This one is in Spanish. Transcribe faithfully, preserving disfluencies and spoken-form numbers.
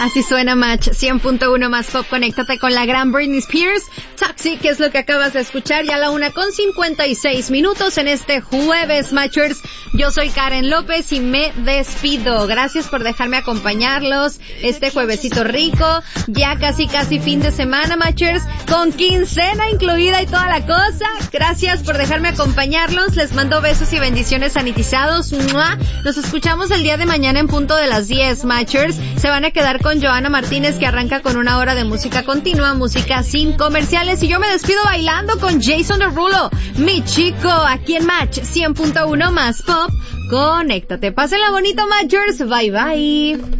Así suena Match cien punto uno más pop. Conéctate con la gran Britney Spears. Taxi, que es lo que acabas de escuchar, ya a la una con cincuenta y seis minutos en este jueves, Matchers. Yo soy Karen López y me despido. Gracias por dejarme acompañarlos este juevesito rico. Ya casi casi fin de semana, Matchers, con quincena incluida y toda la cosa. Gracias por dejarme acompañarlos. Les mando besos y bendiciones sanitizados. ¡Mua! Nos escuchamos el día de mañana en punto de las diez, Matchers. Se van a quedar con Joana Martínez, que arranca con una hora de música continua, música sin comerciales, y yo me despido bailando con Jason Derulo, mi chico, aquí en Match cien punto uno más pop. Conéctate, pásenla bonito, Matchers, bye bye.